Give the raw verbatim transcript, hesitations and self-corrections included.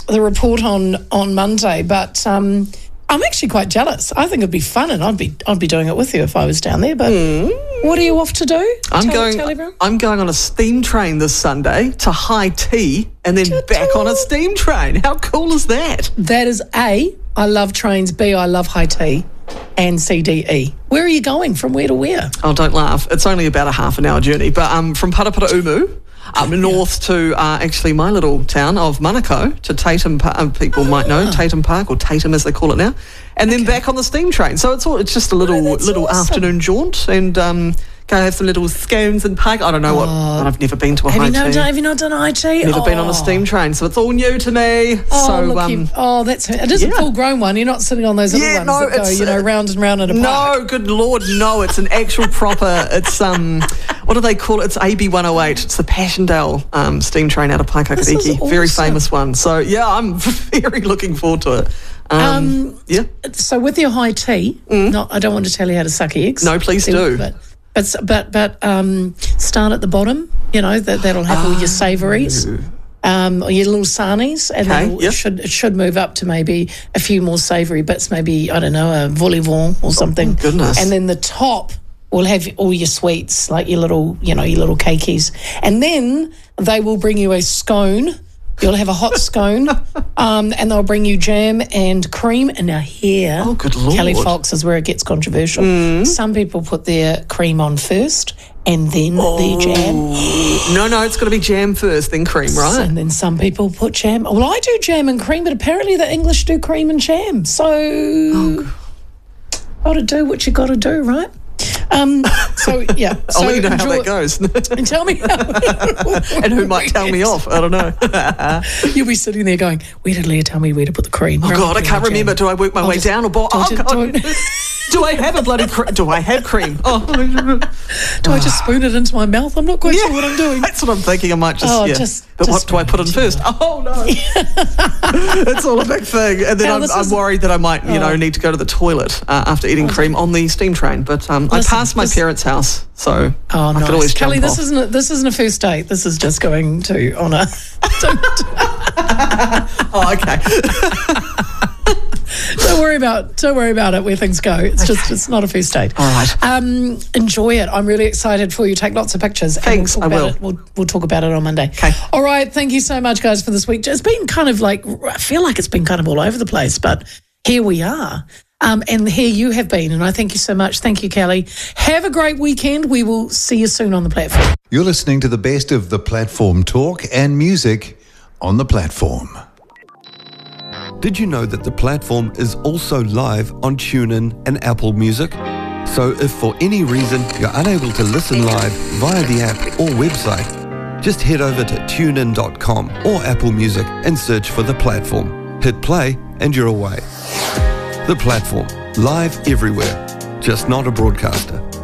the report on, on Monday, but um, I'm actually quite jealous. I think it'd be fun, and I'd be I'd be doing it with you if I was down there. But mm. what are you off to do? I'm tell, going. Tell everyone. I'm going on a steam train this Sunday to High Tea, and then Ta-ta. back on a steam train. How cool is that? That is A, I love trains. B, I love high tea. And C, D, E. Where are you going? From where to where? Oh, don't laugh. It's only about a half an hour journey, but um, from Paraparaumu up north to uh, actually my little town of Manukau to Tatum Park. Uh, people oh. might know Tatum Park, or Tatum as they call it now, and then okay. back on the steam train. So it's all it's just a little oh, little awesome. afternoon jaunt, and um, go have some little scones and park. I don't know what. Oh. I've never been to a have high you not tea. Done, have you not done high tea? Never oh. been on a steam train, so it's all new to me. Oh, so look, um, oh, that's it is yeah. a full grown one. You're not sitting on those yeah, other ones no, that go, you know, round and round in a park. No, good Lord, no. It's an actual proper. It's um, what do they call it? It's A B one oh eight. It's the Passchendaele um, steam train out of Paikakiriki. Awesome. Very famous one. So yeah, I'm very looking forward to it. Um, Um, yeah. So with your high tea, Mm. not I don't want to tell you how to suck eggs. No, please do. But but but, but um, start at the bottom. You know that that'll have all your savouries. Um, or your little sarnies, and Okay, then yep. it should it should move up to maybe a few more savoury bits, maybe I don't know a vol au vent or something. Oh, goodness. And then the top will have all your sweets, like your little you know your little cakeys, and then they will bring you a scone. You'll have a hot scone, um, and they'll bring you jam and cream. And now here, Oh, good Lord. Kelly Fox is where it gets controversial. Mm. Some people put their cream on first, and then their jam. No, no, it's got to be jam first, then cream, right? And then some people put jam. Well, I do jam and cream, but apparently the English do cream and jam. So, Oh. got to do what you got to do, right? Um, so, yeah. So I'll let you know how enjoy- that goes. And tell me how. And who might tell me off? I don't know. You'll be sitting there going, where did Leah tell me where to put the cream? Oh, Where God, I am can't putting remember. the jam? Do I work my I'll way just- down or bottom? do I Oh, just- God. do I- Do I have a bloody cream? Do I have cream? Oh. Do I just spoon it into my mouth? I'm not quite sure what I'm doing. That's what I'm thinking. I might just, Oh, yeah. just- but just what do I put in spoon it first? Oh, no. It's all a big thing. And then Now, I'm, this I'm is- worried that I might, you know, Oh. need to go to the toilet uh, after eating cream on the steam train. But um, I Listen, passed my this- parents' house, so Oh, I nice. could always Kelly, jump this off. isn't a, this isn't a first date. This is just going to on a. Oh, okay. Don't worry about don't worry about it where things go. It's Okay. just it's not a first date. All right. Um, enjoy it. I'm really excited for you. Take lots of pictures. Thanks, And I we'll will. talk about it. We'll, we'll talk about it on Monday. Okay. All right. Thank you so much, guys, for this week. It's been kind of like I feel like it's been kind of all over the place, but here we are. Um, and here you have been, and I thank you so much. Thank you, Kelly. Have a great weekend. We will see you soon on the platform. You're listening to the best of the platform talk and music on the platform. Did you know that the platform is also live on TuneIn and Apple Music? So if for any reason you're unable to listen live via the app or website, just head over to tune in dot com or Apple Music and search for the platform. Hit play and you're away. The platform, live everywhere, just not a broadcaster.